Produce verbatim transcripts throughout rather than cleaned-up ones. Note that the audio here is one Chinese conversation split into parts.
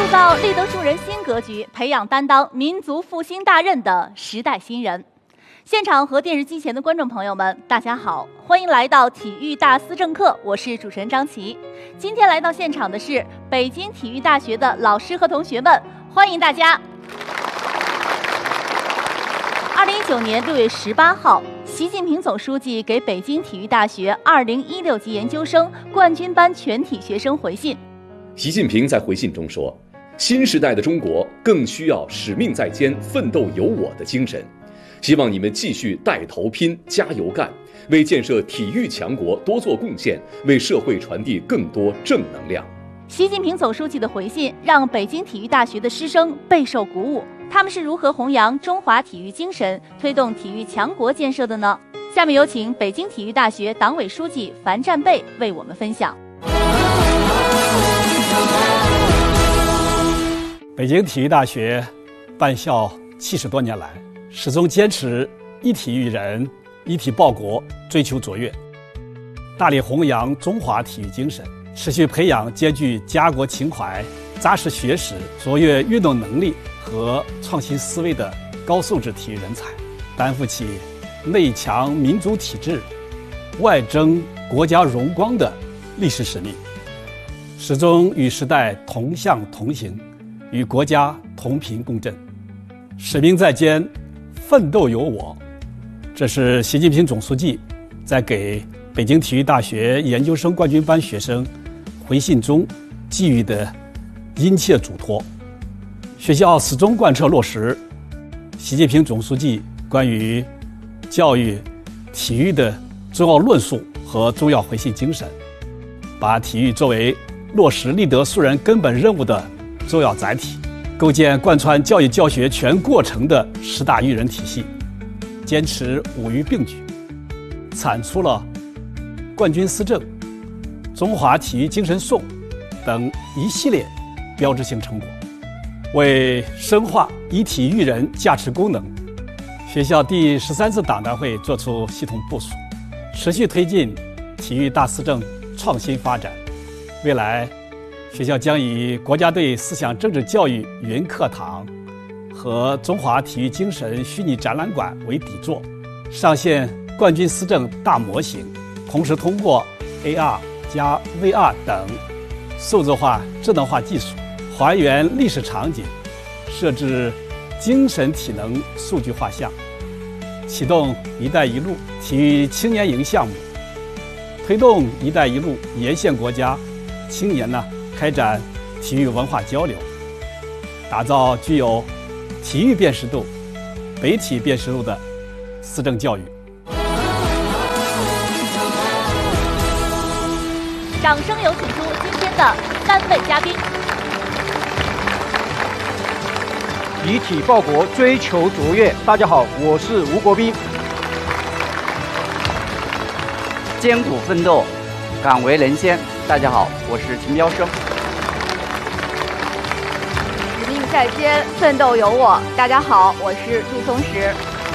塑造立德树人新格局，培养担当民族复兴大任的时代新人。现场和电视机前的观众朋友们，大家好，欢迎来到体育大思政课，我是主持人张琪。今天来到现场的是北京体育大学的老师和同学们，欢迎大家。二零一九年六月十八号，习近平总书记给北京体育大学二零一六级研究生冠军班全体学生回信。 习近平在回信中说，新时代的中国更需要使命在肩、奋斗有我的精神，希望你们继续带头拼、加油干，为建设体育强国多做贡献，为社会传递更多正能量。 习近平总书记的回信让北京体育大学的师生备受鼓舞，他们是如何弘扬中华体育精神，推动体育强国建设的呢？下面有请北京体育大学党委书记樊占贝为我们分享。 北京体育大学办校七十多年来，始终坚持一体育人、一体报国，追求卓越，大力弘扬中华体育精神，持续培养兼具家国情怀、扎实学识、卓越运动能力和创新思维的高素质体育人才，担负起内强民族体质、外争国家荣光的历史使命，始终与时代同向同行，与国家同频共振。使命在肩，奋斗有我，这是习近平总书记在给北京体育大学研究生冠军班学生回信中寄予的殷切嘱托。学校始终贯彻落实习近平总书记关于教育体育的重要论述和重要回信精神，把体育作为落实立德树人根本任务的重要载体，构建贯穿教育教学全过程的十大育人体系，坚持五育并举，产出了冠军思政、中华体育精神颂等一系列标志性成果。为深化以体育人价值功能，学校第十三次党代会作出系统部署，持续推进体育大思政创新发展。未来学校将以国家队思想政治教育云课堂和中华体育精神虚拟展览馆为底座，上线冠军思政大模型，同时通过 A R 加 V R 等数字化智能化技术，还原历史场景，设置精神体能数据画像，启动“一带一路”体育青年营项目，推动“一带一路”沿线国家青年呢开展体育文化交流，打造具有体育辨识度、北体辨识度的思政教育。 掌声有请出今天的三位嘉宾。 以体报国，追求卓越。大家好，我是吴国斌。 艰苦奋斗，敢为人先。大家好，我是秦彪生。 使命在肩，奋斗有我。大家好，我是杜松石。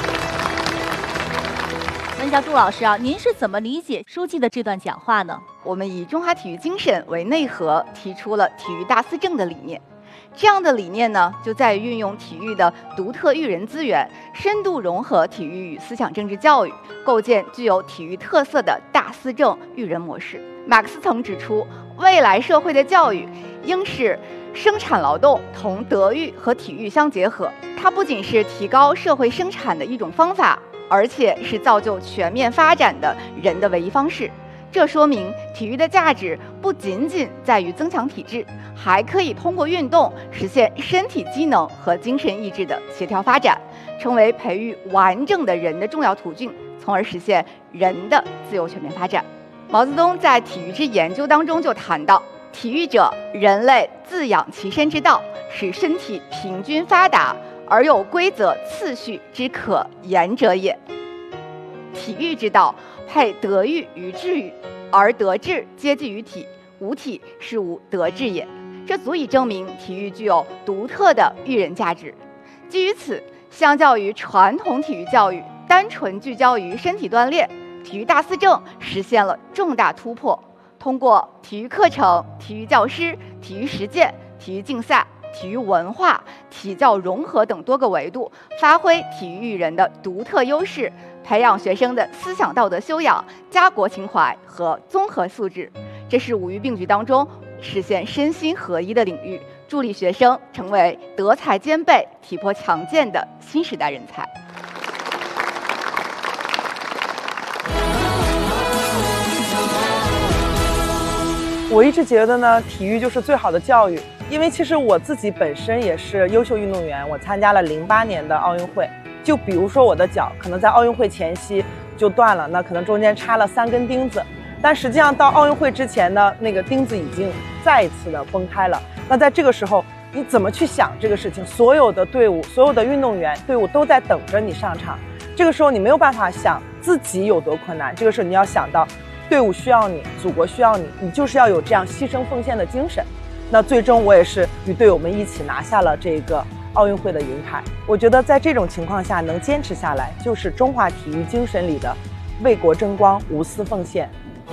问一下杜老师啊，您是怎么理解书记的这段讲话呢？ 我们以中华体育精神为内核，提出了体育大思政的理念。这样的理念呢，就在于运用体育的独特育人资源，深度融合体育与思想政治教育，构建具有体育特色的大思政育人模式。马克思曾指出，未来社会的教育应是生产劳动同德育和体育相结合，它不仅是提高社会生产的一种方法，而且是造就全面发展的人的唯一方式。这说明体育的价值不仅仅在于增强体质，还可以通过运动实现身体机能和精神意志的协调发展，成为培育完整的人的重要途径，从而实现人的自由全面发展。毛泽东在《体育之研究》当中就谈到，体育者，人类自养其身之道，使身体平均发达而有规则次序之可言者也。体育之道，配德育于智育，而德智皆继于体，无体是无德智也。这足以证明体育具有独特的育人价值。基于此，相较于传统体育教育单纯聚焦于身体锻炼，体育大思政实现了重大突破。通过体育课程、体育教师、体育实践、体育竞赛、 体育文化、体教融合等多个维度，发挥体育育人的独特优势，培养学生的思想道德修养、家国情怀和综合素质。这是五育并举当中实现身心合一的领域，助力学生成为德才兼备、体魄强健的新时代人才。 我一直觉得呢，体育就是最好的教育，因为其实我自己本身也是优秀运动员，我参加了零八年的奥运会。就比如说我的脚可能在奥运会前夕就断了，那可能中间插了三根钉子，但实际上到奥运会之前呢，那个钉子已经再一次的崩开了。那在这个时候，你怎么去想这个事情？所有的队伍、所有的运动员队伍都在等着你上场，这个时候你没有办法想自己有多困难，这个时候你要想到队伍需要你，祖国需要你，你就是要有这样牺牲奉献的精神。那最终我也是与队友们一起拿下了这个奥运会的银牌。我觉得在这种情况下能坚持下来，就是中华体育精神里的为国争光、无私奉献。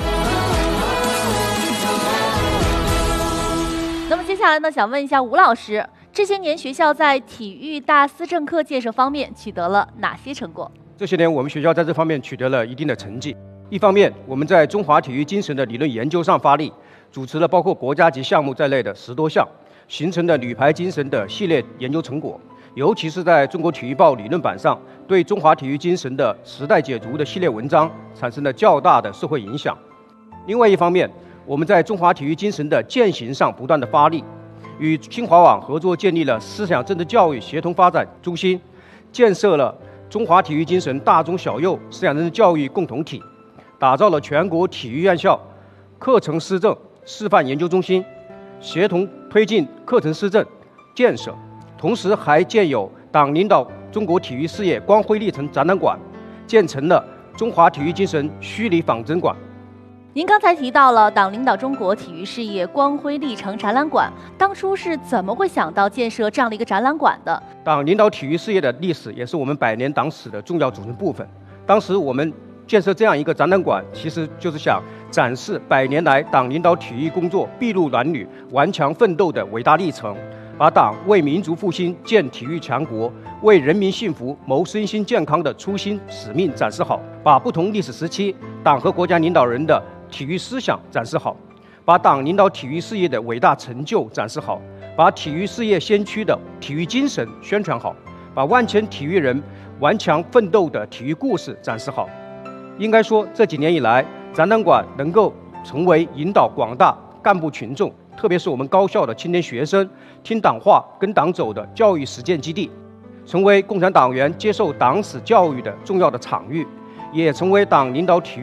那么接下来呢，想问一下吴老师，这些年学校在体育大思政课建设方面取得了哪些成果？ 这些年我们学校在这方面取得了一定的成绩。一方面，我们在中华体育精神的理论研究上发力，主持了包括国家级项目在内的十多项，形成了女排精神的系列研究成果。尤其是在中国体育报理论版上，对中华体育精神的时代解读的系列文章产生了较大的社会影响。另外一方面，我们在中华体育精神的践行上不断的发力，与新华网合作建立了思想政治教育协同发展中心，建设了中华体育精神大中小幼思想政治教育共同体，打造了全国体育院校课程施政示范研究中心，协同推进课程施政建设，同时还建有党领导中国体育事业光辉历程展览馆，建成了中华体育精神虚拟仿真馆。 您刚才提到了党领导中国体育事业光辉历程展览馆，当初是怎么会想到建设这样的一个展览馆的？ 党领导体育事业的历史也是我们百年党史的重要组成部分。当时我们建设这样一个展览馆，其实就是想展示百年来党领导体育工作筚路蓝缕、顽强奋斗的伟大历程，把党为民族复兴建体育强国、为人民幸福谋身心健康的初心使命展示好，把不同历史时期党和国家领导人的体育思想展示好，把党领导体育事业的伟大成就展示好，把体育事业先驱的体育精神宣传好，把万千体育人顽强奋斗的体育故事展示好。应该说，这几年以来，展览馆能够成为引导广大干部群众，特别是我们高校的青年学生听党话、跟党走的教育实践基地，成为共产党员接受党史教育的重要的场域，也成为党领导体育